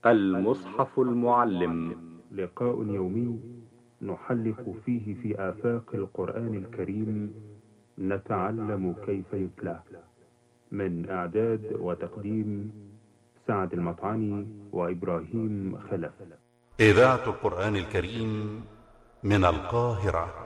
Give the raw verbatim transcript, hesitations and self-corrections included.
المصحف المعلم. لقاء يومي نحلق فيه في آفاق القرآن الكريم، نتعلم كيف يتلى. من إعداد وتقديم سعد المطعني وإبراهيم خلف. إذاعة القرآن الكريم من القاهرة.